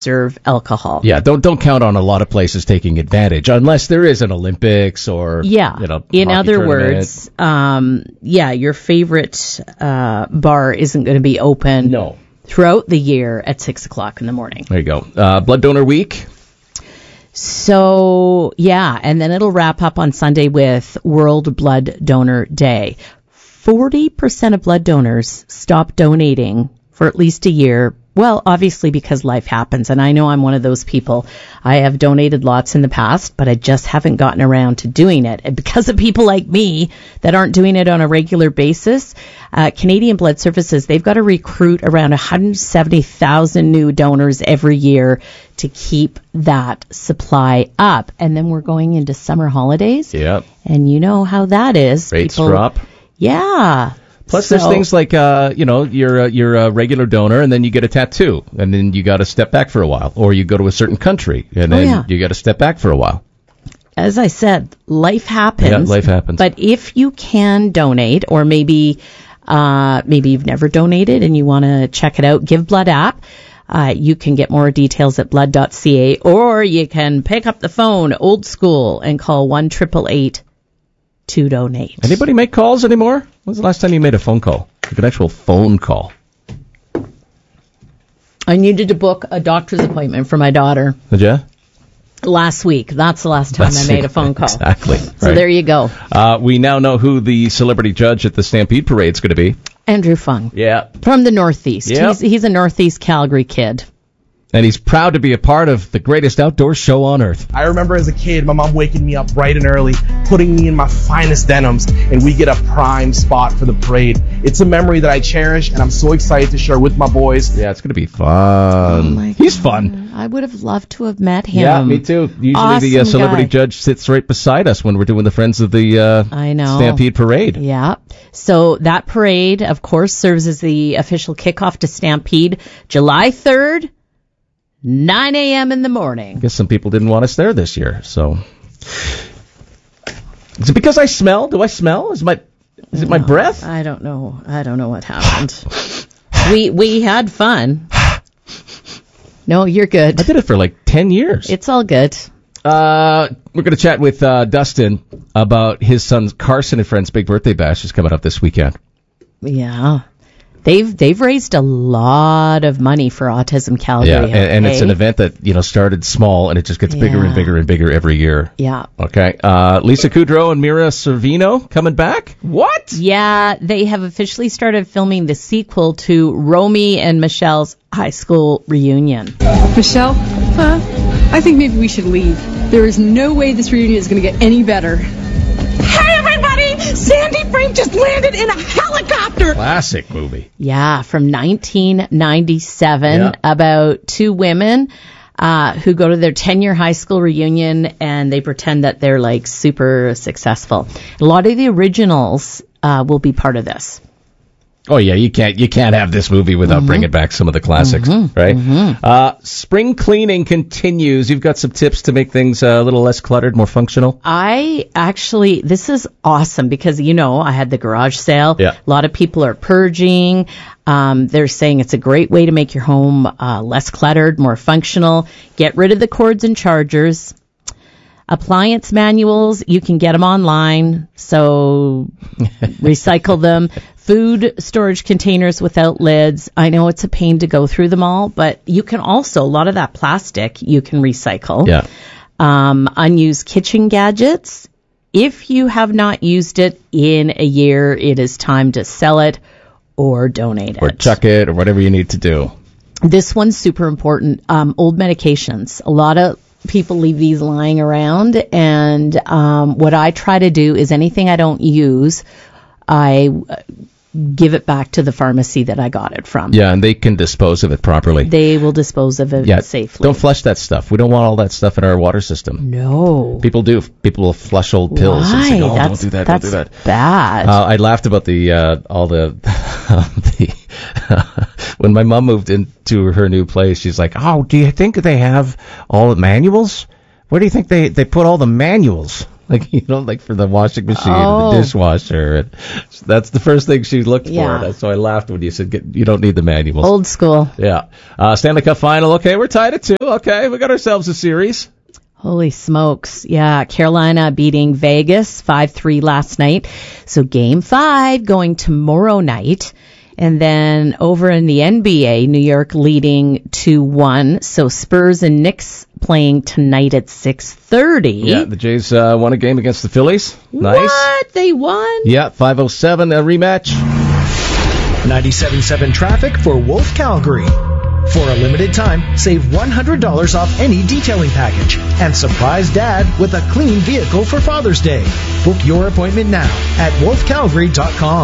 serve alcohol. Yeah, don't count on a lot of places taking advantage unless there is an Olympics or in other words, your favorite bar isn't going to be open throughout the year at 6:00 in the morning. There you go. Blood Donor Week. So and then it'll wrap up on Sunday with World Blood Donor Day. 40% of blood donors stop donating for at least a year. Well, obviously because life happens, and I know I'm one of those people. I have donated lots in the past, but I just haven't gotten around to doing it. And because of people like me that aren't doing it on a regular basis, Canadian Blood Services, they've got to recruit around 170,000 new donors every year to keep that supply up. And then we're going into summer holidays. Yep. And you know how that is. Rates drop. Yeah. Plus, there's things like, you're a regular donor, and then you get a tattoo, and then you got to step back for a while, or you go to a certain country, and then you got to step back for a while. As I said, life happens. Yeah, life happens. But if you can donate, or maybe you've never donated and you want to check it out, Give Blood app. You can get more details at blood.ca, or you can pick up the phone, old school, and call 1-888 to donate. Anybody make calls anymore? When's the last time you made a phone call? Like an actual phone call? I needed to book a doctor's appointment for my daughter. Did you? Last week. That's the last time I made a phone call. Exactly. So there you go. We now know who the celebrity judge at the Stampede Parade is going to be. Andrew Fung. Yeah. From the Northeast. Yep. He's a Northeast Calgary kid. And he's proud to be a part of the greatest outdoor show on earth. I remember as a kid, my mom waking me up bright and early, putting me in my finest denims, and we get a prime spot for the parade. It's a memory that I cherish, and I'm so excited to share with my boys. Yeah, it's going to be fun. Oh He's fun. I would have loved to have met him. Yeah, me too. Usually awesome the celebrity guy. judge sits right beside us when we're doing the Friends of the Stampede Parade. Yeah. So that parade, of course, serves as the official kickoff to Stampede, July 3rd. 9 a.m. in the morning. I guess some people didn't want us there this year, so. Is it because I smell? Do I smell? Is it my breath? I don't know. I don't know what happened. We had fun. No, you're good. I did it for like 10 years. It's all good. We're going to chat with Dustin about his son Carson and Friends' big birthday bash is coming up this weekend. Yeah. They've raised a lot of money for Autism Calgary. Yeah, and it's an event that started small and it just gets bigger and bigger and bigger every year. Yeah. Okay. Lisa Kudrow and Mira Sorvino coming back? What? Yeah, they have officially started filming the sequel to Romy and Michelle's high school reunion. Michelle, I think maybe we should leave. There is no way this reunion is going to get any better. Hey, everybody! Sandy Frank just landed in a helicopter! Classic movie. Yeah, from 1997, about two women who go to their 10-year high school reunion, and they pretend that they're, like, super successful. A lot of the originals will be part of this. Oh yeah, you can't have this movie without bringing back some of the classics, right? Spring cleaning continues. You've got some tips to make things a little less cluttered, more functional. This is awesome because I had the garage sale. Yeah. A lot of people are purging. They're saying it's a great way to make your home less cluttered, more functional. Get rid of the cords and chargers. Appliance manuals, you can get them online, so recycle them. Food storage containers without lids. I know it's a pain to go through them all, but you can also, a lot of that plastic you can recycle. Yeah. Unused kitchen gadgets. If you have not used it in a year, it is time to sell it or donate it. Or chuck it or whatever you need to do. This one's super important. Old medications. A lot of people leave these lying around, and what I try to do is anything I don't use, I give it back to the pharmacy that I got it from. Yeah, and they can dispose of it properly. They will dispose of it safely. Don't flush that stuff. We don't want all that stuff in our water system. No. People do. People will flush old pills. Why? And say, don't do that, don't do that. That's bad. I laughed about when my mom moved into her new place, she's like, do you think they have all the manuals? Where do you think they put all the manuals? Like, you know, like for the washing machine and the dishwasher. And that's the first thing she looked for. Yeah. So I laughed when you said you don't need the manuals. Old school. Yeah. Stanley Cup final. Okay, we're tied at 2. Okay, we got ourselves a series. Holy smokes. Yeah, Carolina beating Vegas 5-3 last night. So game 5 going tomorrow night. And then over in the NBA, New York leading 2-1. So Spurs and Knicks playing tonight at 6:30. Yeah, the Jays won a game against the Phillies. Nice. What? They won? Yeah, 5:07, a rematch. 97.7 traffic for Wolf Calgary. For a limited time, save $100 off any detailing package and surprise Dad with a clean vehicle for Father's Day. Book your appointment now at wolfcalgary.com.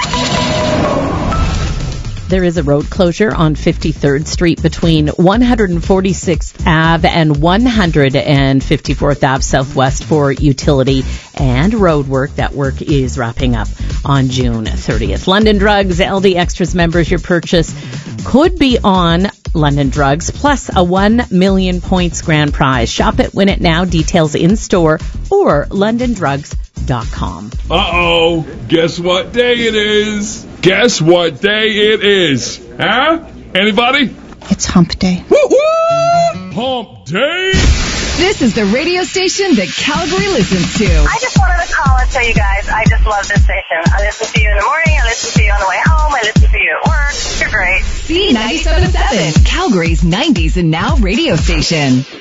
There is a road closure on 53rd Street between 146th Ave and 154th Ave Southwest for utility and road work. That work is wrapping up on June 30th. London Drugs, LD Extras members, your purchase could be on London Drugs, plus a 1 million points grand prize. Shop it, win it now. Details in store or londondrugs.com. Uh-oh, guess what day it is? Guess what day it is? Huh? Anybody? It's hump day. Woo-hoo! Hump day! This is the radio station that Calgary listens to. I just wanted to call and tell you guys I just love this station. I listen to you in the morning, I listen to you on the way home, I listen to you at work. You're great. C97.7, Calgary's 90s and now radio station.